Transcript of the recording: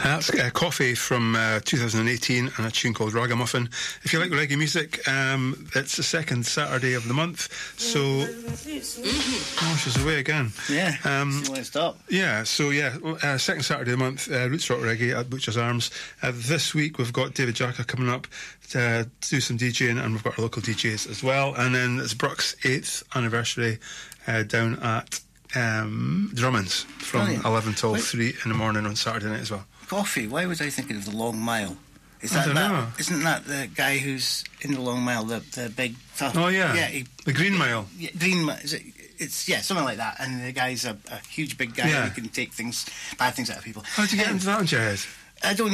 That's Coffee from 2018 and a tune called Ragamuffin. If you like reggae music, it's the second Saturday of the month, so... Oh, she's away again. Yeah, she won't stop. Yeah, so second Saturday of the month, Roots Rock Reggae at Butcher's Arms. This week we've got David Jacka coming up to do some DJing, and we've got our local DJs as well. And then it's Brooks' 8th anniversary down at Drummond's from 11 till 3 in the morning on Saturday night as well. Coffee, why was I thinking of the Long Mile? Isn't that the guy who's in the Long Mile, the big tough... Oh, yeah. The Green Mile. Yeah, Green Mile. It's something like that. And the guy's a huge big guy who can take bad things out of people. How'd you get into that on your head? I don't know.